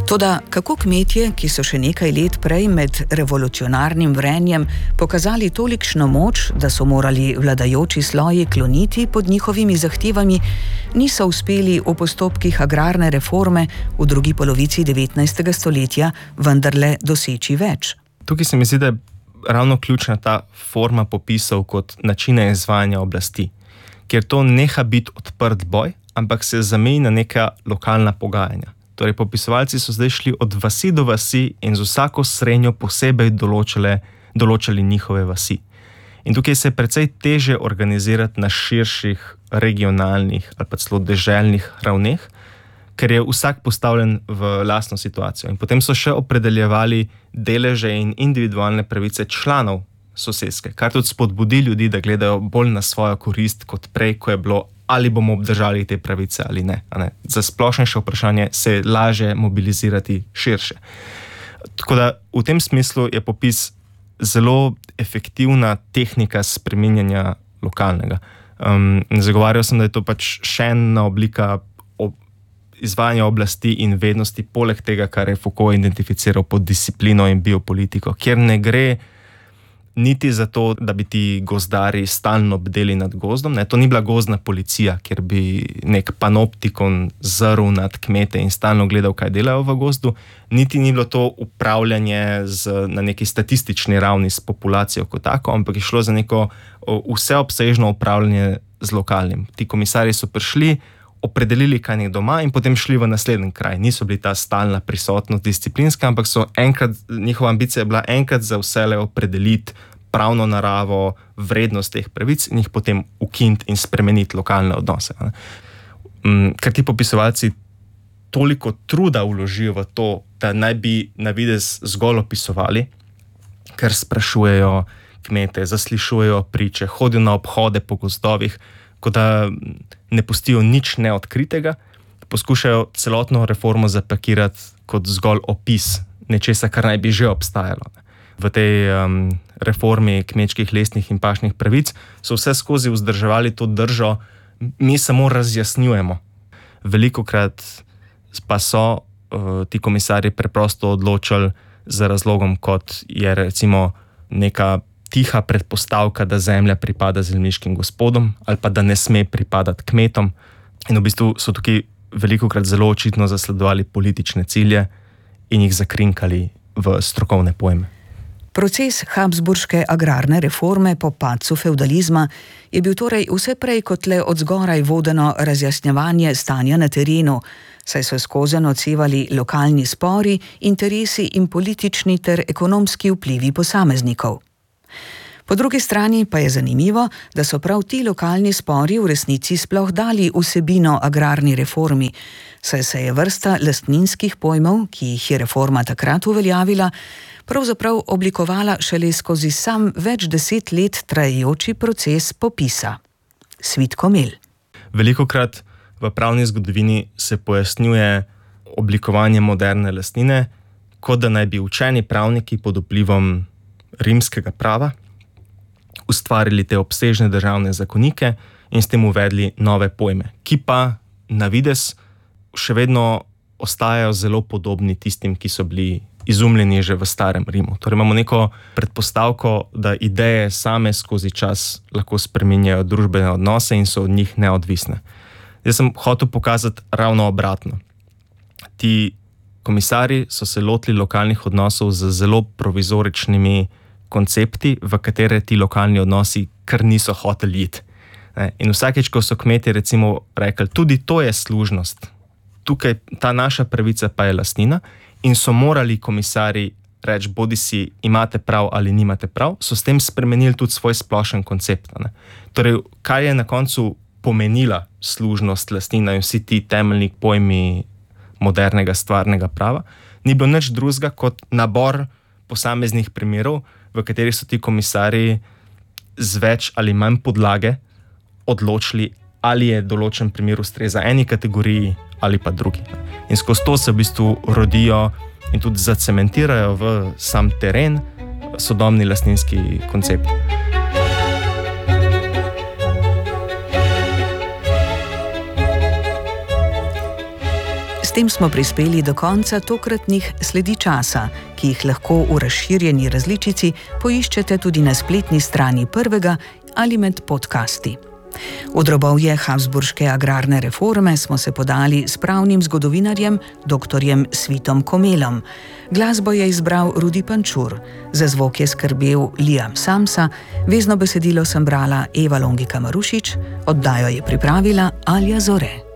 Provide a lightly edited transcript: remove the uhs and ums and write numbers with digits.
Toda kako kmetje, ki so še nekaj let prej med revolucionarnim vrenjem pokazali tolikšno moč, da so morali vladajoči sloji kloniti pod njihovimi zahtevami, niso uspeli v postopkih agrarne reforme v drugi polovici 19. stoletja vendarle doseči več? Tukaj se mi zdi, da je ravno ključna ta forma popisov kot načina izvajanja oblasti, kjer to neha biti odprt boj, ampak se zameji na neka lokalna pogajanja. Torej, popisovalci so zdaj šli od vasi do vasi in z vsako srenjo posebej določali njihove vasi. In tukaj se je precej teže organizirati na širših regionalnih ali pa celo deželnih ravneh, ker je vsak postavljen v lastno situacijo. In potem so še opredeljevali deleže in individualne pravice članov soseske, kar tudi spodbudi ljudi, da gledajo bolj na svojo korist kot prej, ko je bilo, ali bomo obdržali te pravice ali ne. Za splošnejše vprašanje se je lažje mobilizirati širše. Tako da v tem smislu je popis zelo efektivna tehnika spreminjanja lokalnega. Zagovarjal sem, da je to pač še ena oblika izvajanja oblasti in vednosti, poleg tega, kar je Foucault identificiral pod disciplino in biopolitiko, kjer ne gre niti za to, da bi ti gozdarji stalno bdeli nad gozdom. To ni bila gozdna policija, kjer bi nek panoptikon zrl nad kmete in stalno gledal, kaj delajo v gozdu. Niti ni bilo to upravljanje na neki statistični ravni s populacijo kot tako, ampak je šlo za neko vseobsežno upravljanje z lokalnim. Ti komisarji so prišli, opredelili, kaj nek doma in potem šli v naslednji kraj. Niso bili ta stalna prisotnost disciplinska, ampak njihova ambicija je bila enkrat za vselej opredeliti pravno naravo, vrednost teh pravic in jih potem ukiniti in spremeniti lokalne odnose. Ker ti popisovalci toliko truda vložijo v to, da naj bi na videz zgolj opisovali, ker sprašujejo kmete, zaslišujejo priče, hodijo na obhode po gozdovih, kot da ne pustijo nič neodkritega, poskušajo celotno reformo zapakirati kot zgolj opis nečesa, kar naj bi že obstajalo. V tej reformi kmečkih, lesnih in pašnih pravic so vse skozi vzdrževali to držo, mi samo razjasnjujemo. Velikokrat pa so ti komisarji preprosto odločali za razlogom, kot je recimo neka tiha predpostavka, da zemlja pripada zemljiškim gospodom ali pa da ne sme pripadati kmetom. In v bistvu so tukaj velikokrat zelo očitno zasledovali politične cilje in jih zakrinkali v strokovne pojme. Proces habsburške agrarne reforme po padcu fevdalizma je bil torej vse prej kot le od zgoraj vodeno razjasnjevanje stanja na terenu, saj so skozenj odsevali lokalni spori, interesi in politični ter ekonomski vplivi posameznikov. Po drugi strani pa je zanimivo, da so prav ti lokalni spori v resnici sploh dali vsebino agrarni reformi, saj se je vrsta lastninskih pojmov, ki jih je reforma takrat uveljavila, pravzaprav oblikovala šele skozi sam več 10 let trajajoči proces popisa. Svit Komel. Velikokrat v pravni zgodovini se pojasnjuje oblikovanje moderne lastnine, kot da naj bi učeni pravniki pod vplivom rimskega prava ustvarili te obsežne državne zakonike in s tem uvedli nove pojme, ki pa na videz še vedno ostajajo zelo podobni tistim, ki so bili izumljeni že v starem Rimu. Torej imamo neko predpostavko, da ideje same skozi čas lahko spreminjajo družbene odnose in so od njih neodvisne. Jaz sem hotel pokazati ravno obratno. Ti komisarji so se lotili lokalnih odnosov z zelo provizoričnimi koncepti, v katere ti lokalni odnosi kar niso hoteli iti. In vsakeč, ko so kmetje recimo rekli, tudi to je služnost, tukaj ta naša pravica pa je lastnina, in so morali komisarji reči, bodi si imate prav ali nimate prav, so s tem spremenili tudi svoj splošen koncept. Torej, kaj je na koncu pomenila služnost, lastnina in vsi ti temeljni pojmi modernega stvarnega prava, ni bilo nič drugega kot nabor posameznih primerov, v katerih so ti komisarji z več ali manj podlage odločili, ali je določen primer ustreza eni kategoriji ali pa drugi. In skozi to se v bistvu rodijo in tudi zacementirajo v sam teren sodobni lastninski koncept. S tem smo prispeli do konca tokratnih Sledi časa, ki jih lahko v razširjeni različici poiščete tudi na spletni strani Prvega ali med podcasti. V drobovje habsburške agrarne reforme smo se podali s pravnim zgodovinarjem dr. Svitom Komelom. Glasbo je izbral Rudi Pančur, za zvok je skrbel Liam Samsa, vezno besedilo sem brala Eva Longika Marušič, oddajo je pripravila Alja Zore.